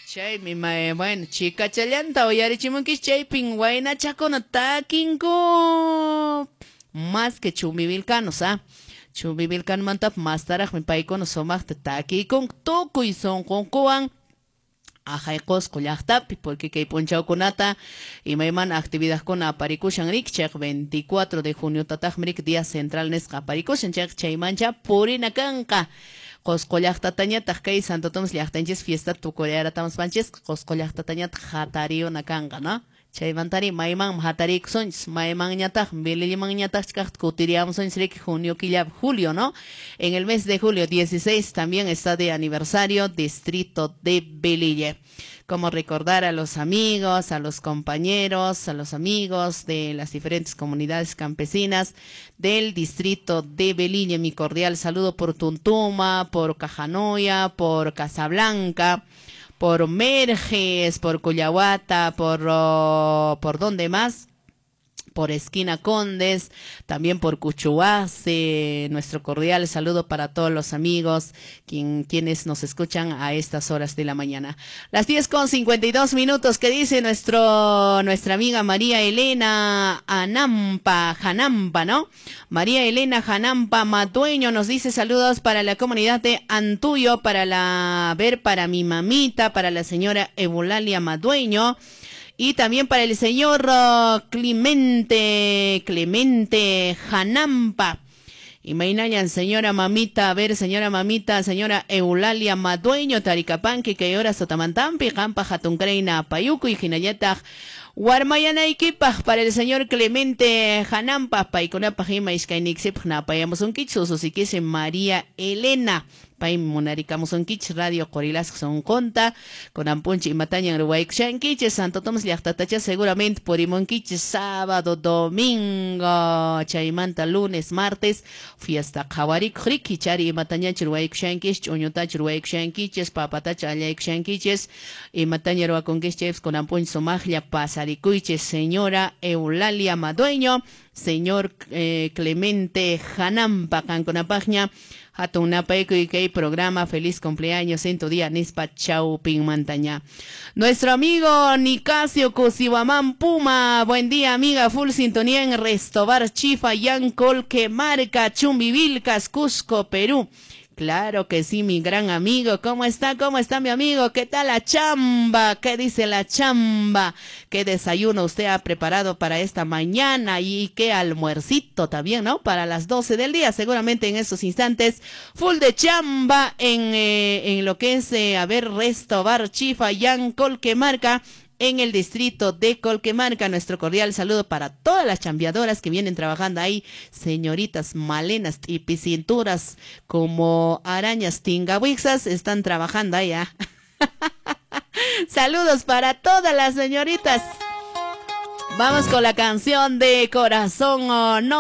Chay mi mae, bueno, chica challanta o yarichimunkis chay pingüina chacona taquinco. Más que chumbivilcanos, ¿ah? Chumbivilcan mantap más taraj mi paicono somak taqui con toco y son con coan. Ajaicos collachtapi, porque que ponchao conata y maiman actividad con aparikushan rikchek 24 de junio tatajmrik día central nesca aparikushan chek chaymancha purina kanka. Coscollachtatanyat kay Santo Tomás llaqtanchis fiesta tukoyara tamas panchis coscollachtatanyat jatario nakanga, ¿no? Chaymantari mayman hatarikson mayman ñataq bililiman ñataq chkaq kutiriamson srik junio killab julio, ¿no? En el mes de julio 16 también está de aniversario distrito de Belille. Como recordar a los amigos, a los compañeros, a los amigos de las diferentes comunidades campesinas del distrito de Belille. Mi cordial saludo por Tuntuma, por Cajanoya, por Casablanca, por Merges, por Cuyahuata, por ¿dónde más? Por Esquina Condes, también por Cuchuace. Nuestro cordial saludo para todos los amigos quienes nos escuchan a estas horas de la mañana. Las 10:52, que dice nuestra amiga María Elena Janampa, ¿no? María Elena Janampa Matueño nos dice saludos para la comunidad de Antuyo, para mi mamita, para la señora Eulalia Madueño. Y también para el señor Clemente Janampa. Y mainayan, señora mamita, señora Eulalia Madueño, Taricapanqui, que ahora Sotamantampi, Jampa Jatuncreina, Payuco y Jinayata. Warmayanaikipaj para el señor Clemente Janampa, Paiconapa Jima Iskainixipna, Payamos un kitsuso, si quise María Elena. Pai monaricamos un kich radio Corilas son conta con ampunchi y mataña en Uruguay Xanquiche Santo Tomás Liachtatacha seguramente por Imonquiche sábado, domingo, chaimanta lunes, martes, fiesta Jawarik Riki Chari y mataña Uruguay Xanquich, Uñotach Uruguay Xanquiches, Papatacha Allay Xanquiches y mataña Uruguay Conquiches con ampunchi somaglia pasaricuiche, señora Eulalia Madueño, señor Clemente Janampa Canconapagna. Hatunapeco y que programa feliz cumpleaños en tu día Nispa Chaupin Mantaña. Nuestro amigo Nicasio Cosihuamán Puma, buen día amiga, full sintonía en Restobar Chifa, Yancol, que marca Chumbivilcas, Cusco, Perú. Claro que sí, mi gran amigo. ¿Cómo está? ¿Cómo está mi amigo? ¿Qué tal la chamba? ¿Qué dice la chamba? ¿Qué desayuno usted ha preparado para esta mañana? Y qué almuercito también, ¿no? Para las 12 del día, seguramente en estos instantes. Full de chamba en lo que es, Restobar Chifa, Yancol, que marca en el distrito de Colquemarca. Nuestro cordial saludo para todas las chambeadoras que vienen trabajando ahí, señoritas malenas y picinturas como arañas tingahuixas, están trabajando allá. Saludos para todas las señoritas. Vamos con la canción de Corazón o No.